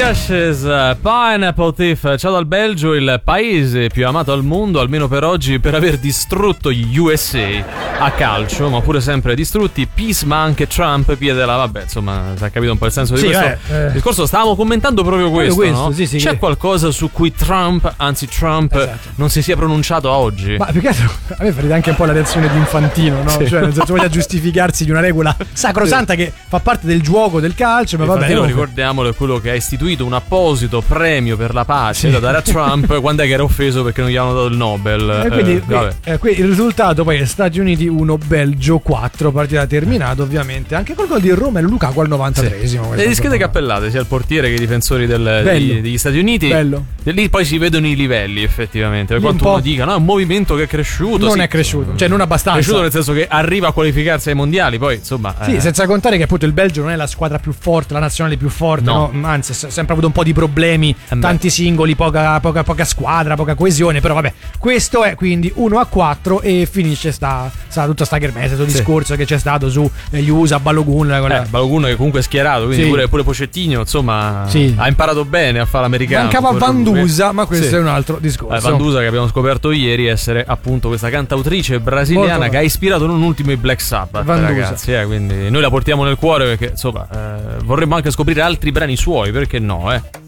Ashes, Pineapple Thief. Ciao dal Belgio, il paese più amato al mondo, almeno per oggi, per aver distrutto gli USA a calcio, ma pure sempre distrutti. Peace, ma anche Trump, piedela. Vabbè, insomma, si è capito un po' il senso di questo discorso. Stavamo commentando proprio questo, no? Sì, c'è qualcosa su cui Trump esatto, non si sia pronunciato oggi? Ma più che altro a me fa ridere anche un po' la reazione di Infantino, no? Sì. Cioè, nel senso, voglia giustificarsi di una regola sacrosanta che fa parte del gioco del calcio, ma va bene. Ricordiamolo, è quello che ha istituito un apposito premio per la pace da dare a Trump quando è che era offeso perché non gli hanno dato il Nobel. E quindi il risultato poi è Stati Uniti 1, Belgio 4, partita terminata ovviamente anche col gol di Romelu Lukaku al 93esimo. Le schede cappellate sia il portiere che i difensori degli Stati Uniti. Bello. Lì poi si vedono i livelli effettivamente, per quanto uno dica no, è un movimento che è cresciuto. Non è cresciuto, cioè non abbastanza. È cresciuto nel senso che arriva a qualificarsi ai mondiali, poi insomma sì, senza contare che appunto il Belgio non è la squadra più forte, la nazionale più forte, no? Anzi ha sempre avuto un po' di problemi, tanti singoli, poca squadra, poca coesione, però vabbè, questo è quindi 1-4 e finisce tutta sta kermesse, questo discorso che c'è stato su gli USA, Balogun Balogun che comunque è schierato, quindi pure Pochettino insomma ha imparato bene a fare l'americano. Mancava Vandusa, ma questo è un altro discorso. Vandusa, che abbiamo scoperto ieri essere appunto questa cantautrice brasiliana che ha ispirato non ultimo i Black Sabbath, ragazzi, quindi noi la portiamo nel cuore perché insomma vorremmo anche scoprire altri brani suoi, perché no,